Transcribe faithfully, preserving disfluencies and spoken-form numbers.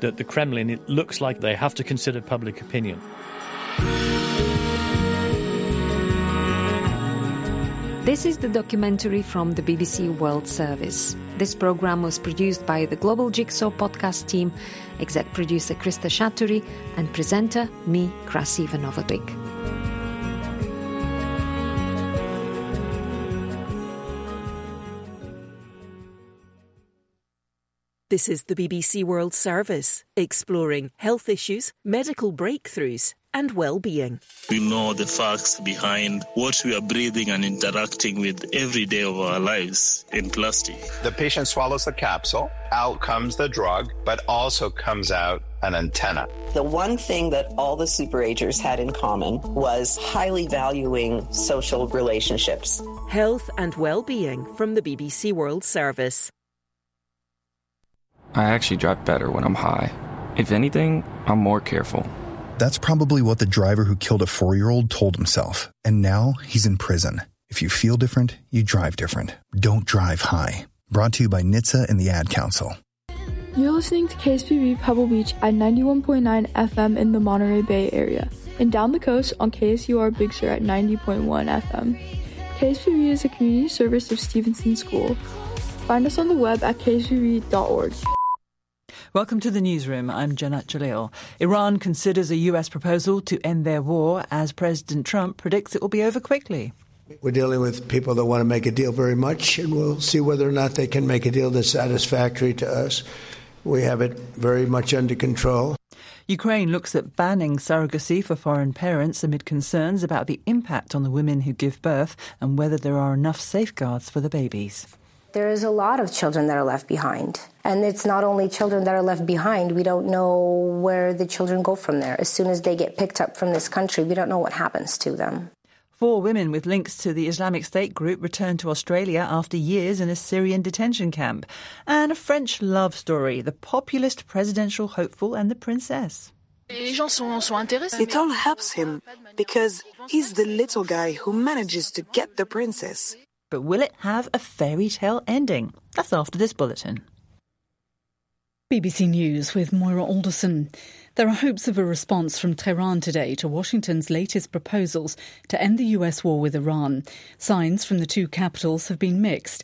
that the Kremlin, it looks like they have to consider public opinion. This is the documentary from the B B C World Service. This programme was produced by the Global Jigsaw podcast team, exec producer Krista Shaturi, and presenter me, Krasiva Novabic. This is the B B C World Service, exploring health issues, medical breakthroughs and well-being. We know the facts behind what we are breathing and interacting with every day of our lives in plastic. The patient swallows the capsule, out comes the drug, but also comes out an antenna. The one thing that all the superagers had in common was highly valuing social relationships. Health and well-being from the B B C World Service. I actually drive better when I'm high. If anything, I'm more careful. That's probably what the driver who killed a four-year-old told himself. And now he's in prison. If you feel different, you drive different. Don't drive high. Brought to you by N H T S A and the Ad Council. You're listening to K S P V Pebble Beach at ninety-one point nine F M in the Monterey Bay area. And down the coast on K S U R Big Sur at ninety point one F M. K S P V is a community service of Stevenson School. Find us on the web at k s p v dot org. Welcome to the newsroom. I'm Janat Jalil. Iran considers a U S proposal to end their war as President Trump predicts it will be over quickly. We're dealing with people that want to make a deal very much, and we'll see whether or not they can make a deal that's satisfactory to us. We have it very much under control. Ukraine looks at banning surrogacy for foreign parents amid concerns about the impact on the women who give birth and whether there are enough safeguards for the babies. There is a lot of children that are left behind. And it's not only children that are left behind. We don't know where the children go from there. As soon as they get picked up from this country, we don't know what happens to them. Four women with links to the Islamic State group returned to Australia after years in a Syrian detention camp. And a French love story, the populist presidential hopeful and the princess. It all helps him because he's the little guy who manages to get the princess. But will it have a fairy tale ending? That's after this bulletin. B B C News with Moira Alderson. There are hopes of a response from Tehran today to Washington's latest proposals to end the U S war with Iran. Signs from the two capitals have been mixed.